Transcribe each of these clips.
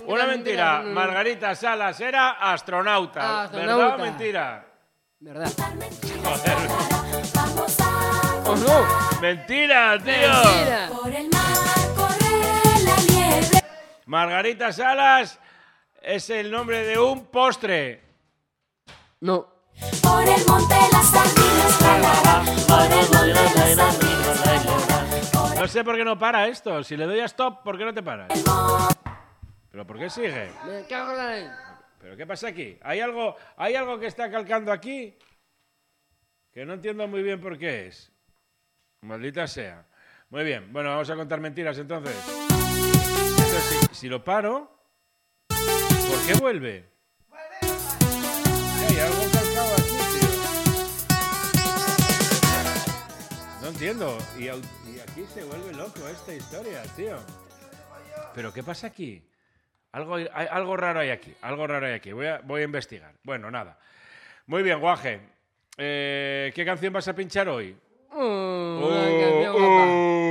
Una mentira. Margarita Salas era astronauta. ¿Verdad o mentira? ¿Verdad? Joder. ¿O no? Mentira, tío. Mentira. Por el mar corre la liebre. Margarita Salas es el nombre de un postre. No. Por el monte las sardinas, tralará. Por el monte las sardinas, tralará. No sé por qué no para esto. Si le doy a stop, ¿por qué no te paras? ¿Pero por qué sigue? Me cago en la ley. ¿Pero qué pasa aquí? ¿Hay algo que está calcando aquí? Que no entiendo muy bien por qué es. Maldita sea. Muy bien. Bueno, vamos a contar mentiras entonces. Entonces, si lo paro, ¿por qué vuelve? Hay algo calcado aquí, tío. No entiendo. Y aquí se vuelve loco esta historia, tío. ¿Pero qué pasa aquí? Algo raro hay aquí. Algo raro hay aquí. Voy a investigar. Bueno, nada. Muy bien, Guaje. ¿Qué canción vas a pinchar hoy? Una canción guapa.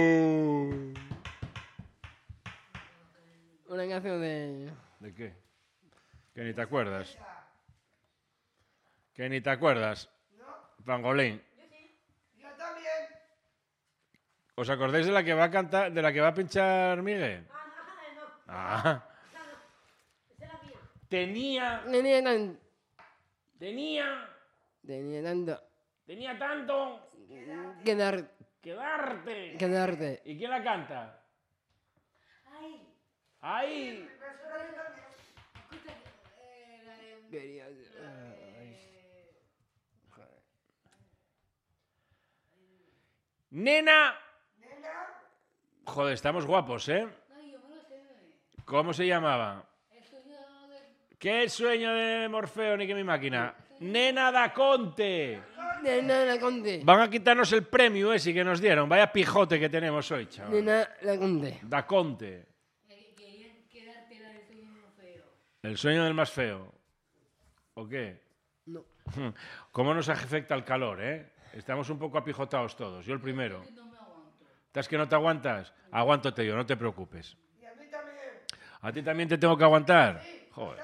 Una canción de... ¿De qué? Que ni te acuerdas. Que ni te acuerdas. Pangolín. Yo también. ¿Os acordáis de la que va a cantar, de la que va a pinchar Miguel? Ah. Tenía tanto quedarte. ¿Y quién la canta? Ahí. Nena. Joder, estamos guapos, ¿eh? ¿Cómo se llamaba? ¿Qué sueño de Morfeo ni que mi máquina? Nena da Conte. Nena la Conte. Van a quitarnos el premio ese que nos dieron. Vaya pijote que tenemos hoy, chaval. Nena la Conte. Da Conte. El sueño del más feo. ¿O qué? No. ¿Cómo nos afecta el calor, eh? Estamos un poco apijotados todos. Yo el primero. ¿Estás que no te aguantas? Aguántate yo, no te preocupes. Y a mí también. ¿A ti también te tengo que aguantar? Joder.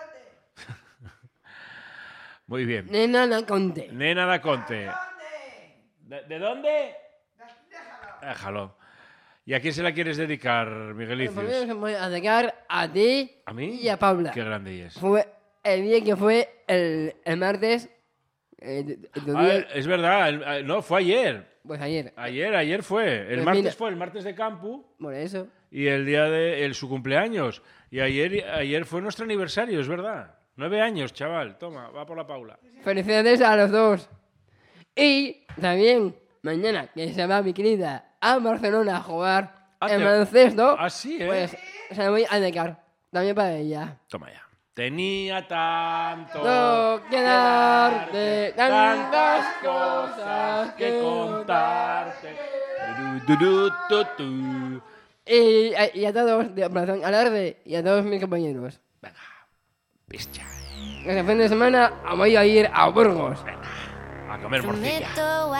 Muy bien. Nena la Conte. Nena da Conte. ¿Dónde? ¿De dónde? Déjalo. Déjalo. ¿Y a quién se la quieres dedicar, Miguelicius? Primero se voy a dedicar a ti ¿A mí? y a Paula. Qué grande es. Fue el día que fue el martes. Tu día, Es verdad, no, fue ayer. pues ayer. Ayer fue. El Pues martes mira. fue el martes de Campu Por eso. y el día de su cumpleaños. Y ayer fue nuestro aniversario, es verdad. 9 años, chaval. Toma, va por la Paula. Felicidades a los dos. Y también mañana, que se va mi querida a Barcelona a jugar en baloncesto. Así, ¿eh? Pues se la voy a dedicar también para ella. Toma ya. Tenía tanto No que darte, tantas cosas que contarte. Du, du, du, tu. Y a todos de Operación Alarde y a todos mis compañeros. Pischa. Este fin de semana voy a ir a Burgos. A comer morcilla.